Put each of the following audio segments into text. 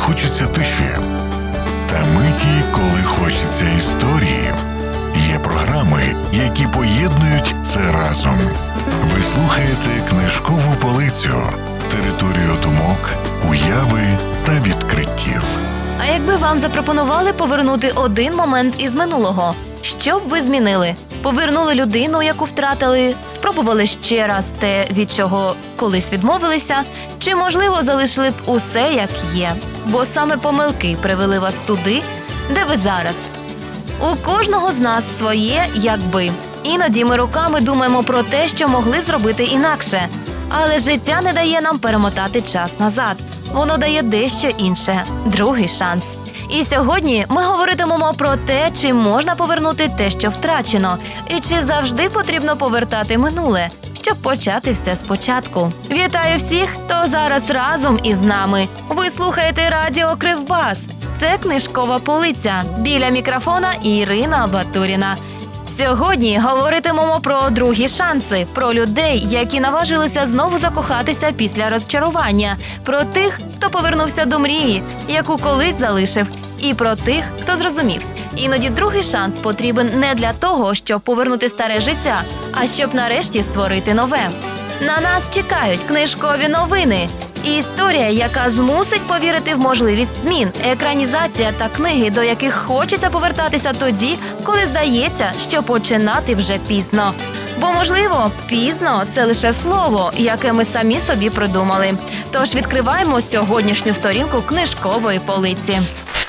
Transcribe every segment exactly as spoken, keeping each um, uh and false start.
хочеться тиші, та миті, коли хочеться історії. Є програми, які поєднують це разом. Ви слухаєте «Книжкову полицю» – територію думок, уяви та відкриттів. А якби вам запропонували повернути один момент із минулого, що б ви змінили? Повернули людину, яку втратили, спробували ще раз те, від чого колись відмовилися, чи, можливо, залишили б усе, як є? Бо саме помилки привели вас туди, де ви зараз. У кожного з нас своє «якби». Іноді ми роками думаємо про те, що могли зробити інакше. Але життя не дає нам перемотати час назад. Воно дає дещо інше – другий шанс. І сьогодні ми говоритимемо про те, чи можна повернути те, що втрачено, і чи завжди потрібно повертати минуле, щоб почати все спочатку. Вітаю всіх, хто зараз разом із нами. Ви слухаєте радіо Кривбас. Це «Книжкова полиця». Біля мікрофона Ірина Батуріна. Сьогодні говоритимемо про другі шанси, про людей, які наважилися знову закохатися після розчарування, про тих, хто повернувся до мрії, яку колись залишив, і про тих, хто зрозумів. Іноді другий шанс потрібен не для того, щоб повернути старе життя, а щоб нарешті створити нове. На нас чекають книжкові новини. І історія, яка змусить повірити в можливість змін, екранізація та книги, до яких хочеться повертатися тоді, коли здається, що починати вже пізно. Бо, можливо, пізно – це лише слово, яке ми самі собі придумали. Тож відкриваємо сьогоднішню сторінку книжкової полиці.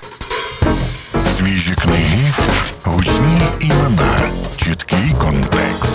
Свіжі книги, гучні імена, чіткий контекст.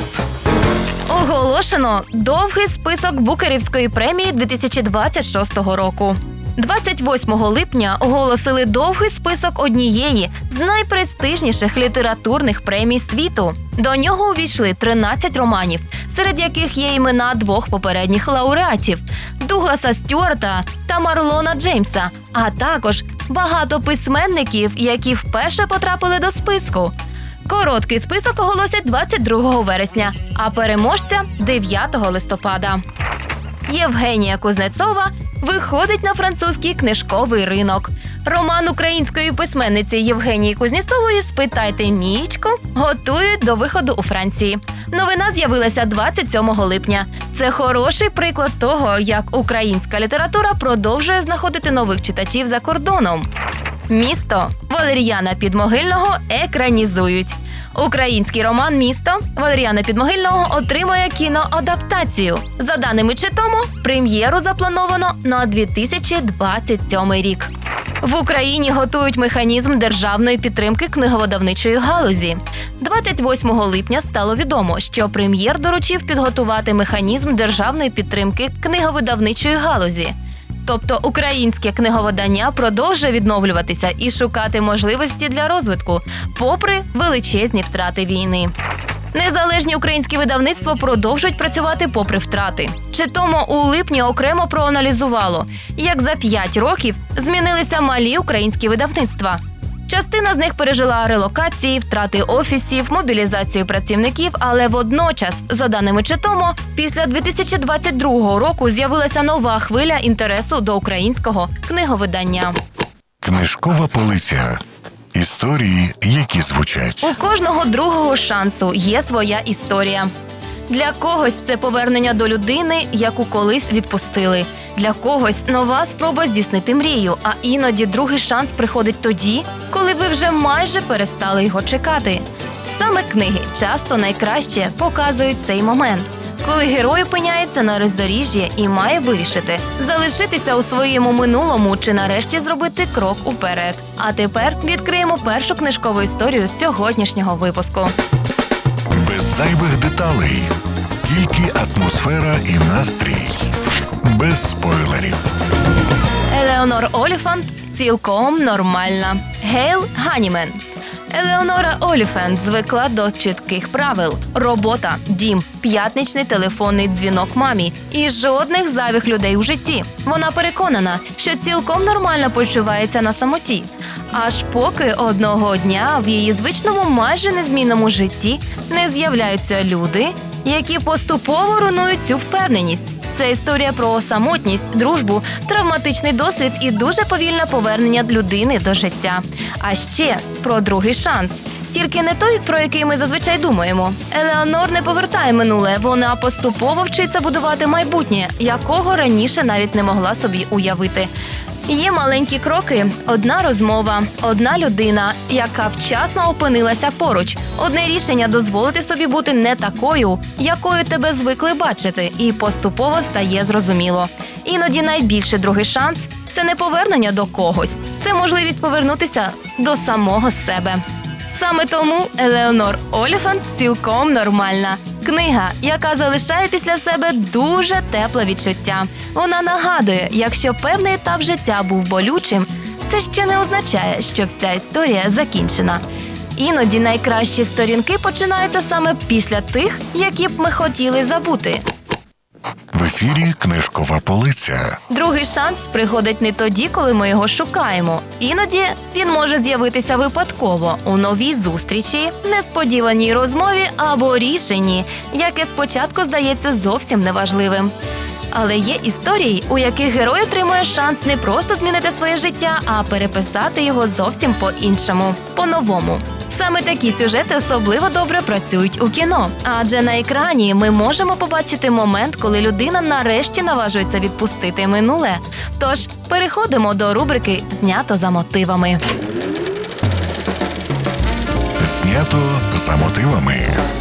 Оголошено довгий список Букерівської премії дві тисячі двадцять шостого року. двадцять восьмого липня оголосили довгий список однієї з найпрестижніших літературних премій світу. До нього увійшли тринадцять романів, серед яких є імена двох попередніх лауреатів – Дугласа Стюарта та Марлона Джеймса, а також багато письменників, які вперше потрапили до списку. Короткий список оголосять двадцять другого вересня, а переможця – дев'ятого листопада. Євгенія Кузнецова виходить на французький книжковий ринок. Роман української письменниці Євгенії Кузнєцової «Спитайте Мієчку» готують до виходу у Франції. Новина з'явилася двадцять сьомого липня. Це хороший приклад того, як українська література продовжує знаходити нових читачів за кордоном. «Місто» Валеріяна Підмогильного екранізують. Український роман «Місто» Валеріяна Підмогильного отримує кіноадаптацію. За даними Читому, прем'єру заплановано на дві тисячі двадцять сьомий рік. В Україні готують механізм державної підтримки книговидавничої галузі. двадцять восьмого липня стало відомо, що прем'єр доручив підготувати механізм державної підтримки книговидавничої галузі. Тобто українське книговидання продовжує відновлюватися і шукати можливості для розвитку, попри величезні втрати війни. Незалежні українські видавництва продовжують працювати попри втрати. Читомо у липні окремо проаналізувало, як за п'ять років змінилися малі українські видавництва. Частина з них пережила релокації, втрати офісів, мобілізацію працівників, але водночас, за даними Читомо, після дві тисячі двадцять другого року з'явилася нова хвиля інтересу до українського книговидання. Книжкова полиця. Історії, які звучать. У кожного другого шансу є своя історія. Для когось це повернення до людини, яку колись відпустили. Для когось нова спроба здійснити мрію, а іноді другий шанс приходить тоді, коли ви вже майже перестали його чекати. Саме книги часто найкраще показують цей момент, коли герой опиняється на роздоріжжі і має вирішити – залишитися у своєму минулому чи нарешті зробити крок уперед. А тепер відкриємо першу книжкову історію з сьогоднішнього випуску. Без зайвих деталей. Тільки атмосфера і настрій. Без спойлерів. Елеонор Оліфант цілком нормальна. Гейл Ганімен. Елеонора Оліфант звикла до чітких правил. Робота, дім, п'ятничний телефонний дзвінок мамі і жодних зайвих людей у житті. Вона переконана, що цілком нормально почувається на самоті. Аж поки одного дня в її звичному майже незмінному житті не з'являються люди, які поступово руйнують цю впевненість. Це історія про самотність, дружбу, травматичний досвід і дуже повільне повернення людини до життя. А ще про другий шанс. Тільки не той, про який ми зазвичай думаємо. Елеонор не повертає минуле, вона поступово вчиться будувати майбутнє, якого раніше навіть не могла собі уявити. Є маленькі кроки, одна розмова, одна людина, яка вчасно опинилася поруч. Одне рішення дозволити собі бути не такою, якою тебе звикли бачити, і поступово стає зрозуміло. Іноді найбільший другий шанс – це не повернення до когось, це можливість повернутися до самого себе. Саме тому Елеонор Оліфант цілком нормальна. Книга, яка залишає після себе дуже тепле відчуття. Вона нагадує, якщо певний етап життя був болючим, це ще не означає, що вся історія закінчена. Іноді найкращі сторінки починаються саме після тих, які б ми хотіли забути. В ефірі «Книжкова полиця». Другий шанс приходить не тоді, коли ми його шукаємо. Іноді він може з'явитися випадково, у новій зустрічі, несподіваній розмові або рішенні, яке спочатку здається зовсім неважливим. Але є історії, у яких герой отримує шанс не просто змінити своє життя, а переписати його зовсім по-іншому, по-новому. Саме такі сюжети особливо добре працюють у кіно. Адже на екрані ми можемо побачити момент, коли людина нарешті наважується відпустити минуле. Тож, переходимо до рубрики «Знято за мотивами». Знято за мотивами.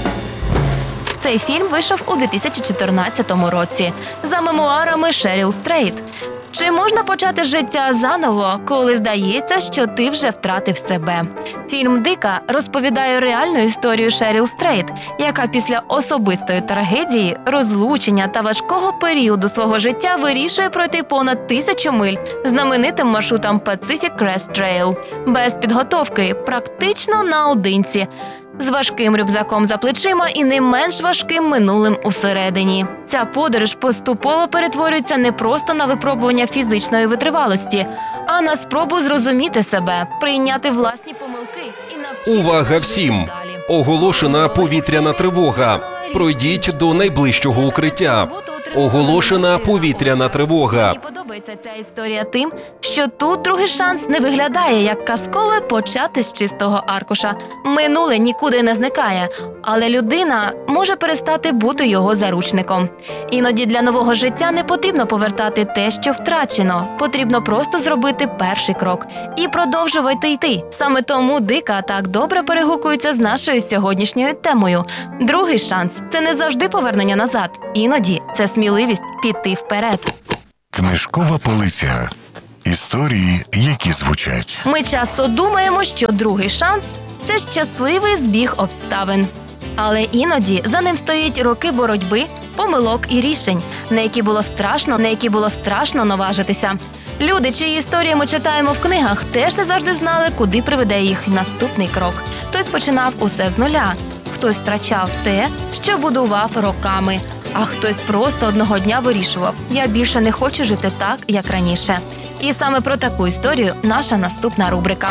Цей фільм вийшов у дві тисячі чотирнадцятому році за мемуарами Шеріл Стрейт. Чи можна почати життя заново, коли здається, що ти вже втратив себе? Фільм «Дика» розповідає реальну історію Шеріл Стрейт, яка після особистої трагедії, розлучення та важкого періоду свого життя вирішує пройти понад тисячу миль знаменитим маршрутом Pacific Crest Trail. Без підготовки, практично наодинці. З важким рюкзаком за плечима і не менш важким минулим усередині. Ця подорож поступово перетворюється не просто на випробування фізичної витривалості, а на спробу зрозуміти себе, прийняти власні помилки і навчитися Увага всім! жити далі. Оголошена повітряна тривога. Пройдіть до найближчого укриття. Оголошена повітряна тривога. Мені подобається ця історія тим, що тут другий шанс не виглядає як казкове почати з чистого аркуша. Минуле нікуди не зникає, але людина може перестати бути його заручником. Іноді для нового життя не потрібно повертати те, що втрачено. Потрібно просто зробити перший крок і продовжувати йти. Саме тому «Дика» так добре перегукується з нашою сьогоднішньою темою. Другий шанс – це не завжди повернення назад. Іноді це сміливість піти вперед. Книжкова полиця. Історії, які звучать. Ми часто думаємо, що другий шанс – це щасливий збіг обставин. Але іноді за ним стоять роки боротьби, помилок і рішень, на які було страшно, на які було страшно наважитися. Люди, чиї історії ми читаємо в книгах, теж не завжди знали, куди приведе їх наступний крок. Хтось починав усе з нуля, хтось втрачав те, що будував роками, а хтось просто одного дня вирішував – я більше не хочу жити так, як раніше. І саме про таку історію наша наступна рубрика.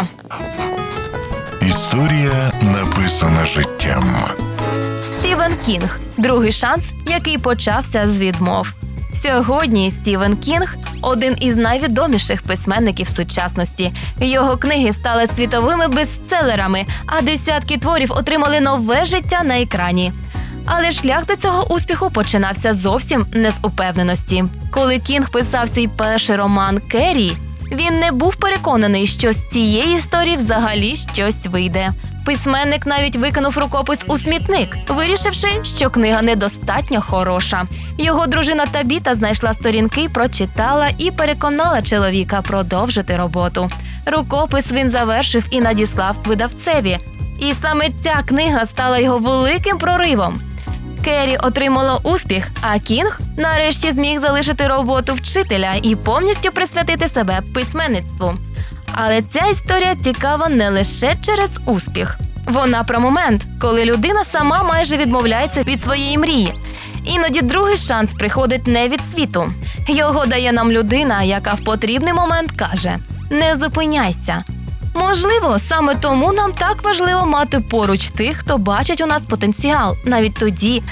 Історія, написана життям. Стівен Кінг – другий шанс, який почався з відмов. Сьогодні Стівен Кінг – один із найвідоміших письменників сучасності. Його книги стали світовими бестселерами, а десятки творів отримали нове життя на екрані. Але шлях до цього успіху починався зовсім не з упевненості. Коли Кінг писав свій перший роман «Керрі», він не був переконаний, що з цієї історії взагалі щось вийде. Письменник навіть викинув рукопис у смітник, вирішивши, що книга недостатньо хороша. Його дружина Табіта знайшла сторінки, прочитала і переконала чоловіка продовжити роботу. Рукопис він завершив і надіслав видавцеві. І саме ця книга стала його великим проривом. Керрі отримала успіх, а Кінг нарешті зміг залишити роботу вчителя і повністю присвятити себе письменництву. Але ця історія цікава не лише через успіх. Вона про момент, коли людина сама майже відмовляється від своєї мрії. Іноді другий шанс приходить не від світу. Його дає нам людина, яка в потрібний момент каже «Не зупиняйся». Можливо, саме тому нам так важливо мати поруч тих, хто бачить у нас потенціал, навіть тоді,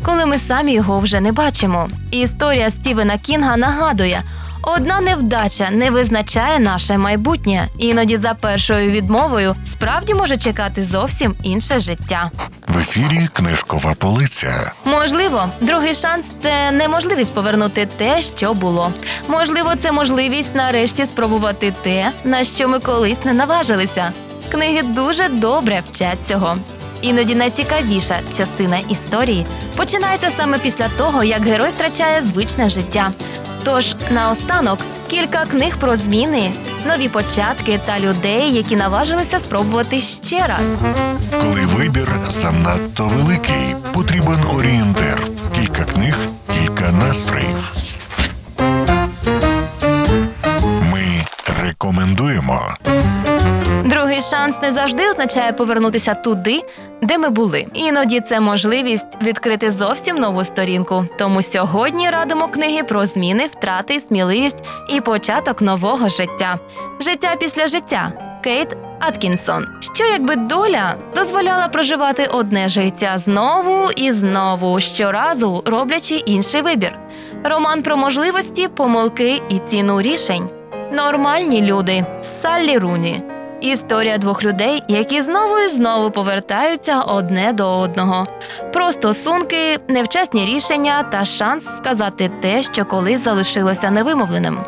коли ми самі його вже не бачимо. Історія Стівена Кінга нагадує, одна невдача не визначає наше майбутнє. Іноді за першою відмовою справді може чекати зовсім інше життя. В ефірі книжкова полиця. Можливо, другий шанс – це неможливість повернути те, що було. Можливо, це можливість нарешті спробувати те, на що ми колись не наважилися. Книги дуже добре вчать цього. Іноді найцікавіша частина історії починається саме після того, як герой втрачає звичне життя. Тож, наостанок, кілька книг про зміни, нові початки та людей, які наважилися спробувати ще раз. Коли вибір занадто великий, потрібен орієнтир. Кілька книг, кілька настроїв. Ми рекомендуємо. Другий шанс не завжди означає повернутися туди, де ми були. Іноді це можливість відкрити зовсім нову сторінку. Тому сьогодні радимо книги про зміни, втрати, сміливість і початок нового життя. «Життя після життя» Кейт Аткінсон. Що якби доля дозволяла проживати одне життя знову і знову, щоразу роблячи інший вибір. Роман про можливості, помилки і ціну рішень. Нормальні люди. Саллі Руні. Історія двох людей, які знову і знову повертаються одне до одного. Про стосунки, невчасні рішення та шанс сказати те, що колись залишилося невимовленим.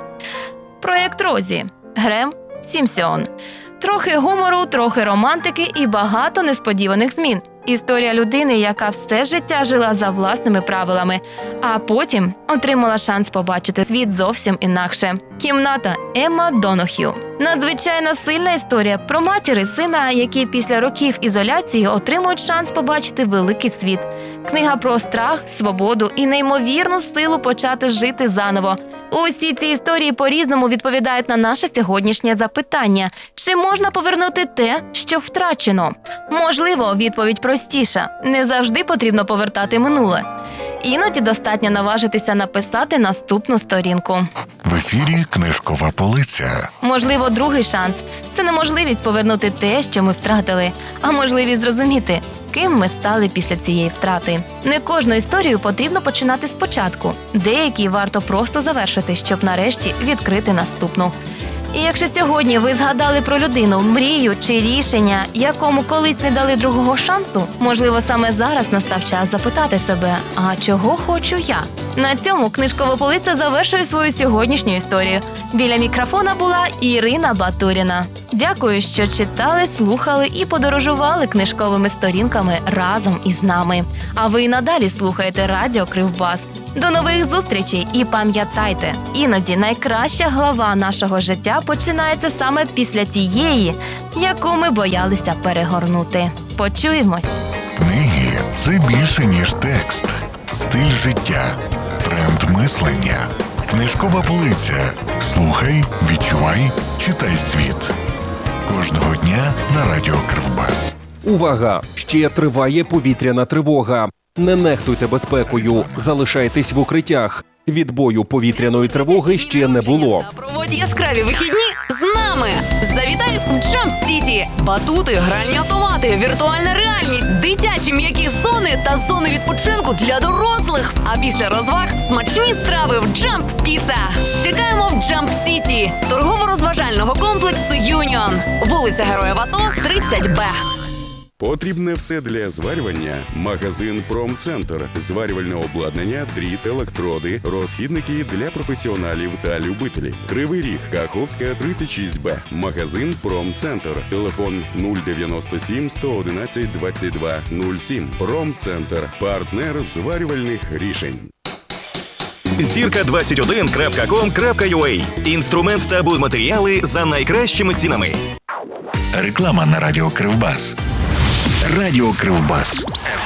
Проєкт Розі. Грем Сімпсон. Трохи гумору, трохи романтики і багато несподіваних змін. Історія людини, яка все життя жила за власними правилами, а потім отримала шанс побачити світ зовсім інакше. «Кімната» Емма Донох'ю. Надзвичайно сильна історія про матір і сина, які після років ізоляції отримують шанс побачити великий світ. Книга про страх, свободу і неймовірну силу почати жити заново. Усі ці історії по-різному відповідають на наше сьогоднішнє запитання. Чи можна повернути те, що втрачено? Можливо, відповідь простіша. Не завжди потрібно повертати минуле. Іноді достатньо наважитися написати наступну сторінку. В ефірі книжкова полиця. Можливо, другий шанс – це не можливість повернути те, що ми втратили, а можливість зрозуміти, ким ми стали після цієї втрати. Не кожну історію потрібно починати спочатку. Деякі варто просто завершити, щоб нарешті відкрити наступну. І якщо сьогодні ви згадали про людину, мрію чи рішення, якому колись не дали другого шансу, можливо, саме зараз настав час запитати себе, а чого хочу я? На цьому книжкова полиця завершує свою сьогоднішню історію. Біля мікрофона була Ірина Батуріна. Дякую, що читали, слухали і подорожували книжковими сторінками разом із нами. А ви і надалі слухаєте Радіо Кривбас. До нових зустрічей і пам'ятайте, іноді найкраща глава нашого життя починається саме після тієї, яку ми боялися перегорнути. Почуємось! Книги – це більше, ніж текст. Стиль життя. Тренд мислення. Книжкова полиця. Слухай, відчувай, читай світ. Кожного дня на Радіо Кривбас. Увага! Ще триває повітряна тривога. Не нехтуйте безпекою, залишайтесь в укриттях. Відбою повітряної тривоги ще не було. Проводь яскраві вихідні з нами. Завітай в Jump City. Батути, гральні автомати, віртуальна реальність, дитячі м'які зони та зони відпочинку для дорослих. А після розваг смачні страви в Jump Pizza. Чекаємо в Jump City, торгово-розважального комплексу Юніон. Вулиця Героїв АТО, тридцять Б. Потрібне все для зварювання. Магазин «Промцентр». Зварювальне обладнання, дріт, електроди, розхідники для професіоналів та любителів. Кривий Ріг, Каховська, тридцять шість Б. Магазин «Промцентр». Телефон нуль дев'яносто сім сто одинадцять двадцять два нуль сім. «Промцентр». Партнер зварювальних рішень. зірка двадцять один крапка ком крапка ю а. Інструмент та будматеріали за найкращими цінами. Реклама на Радіо Кривбас. Радіо Кривбас. еф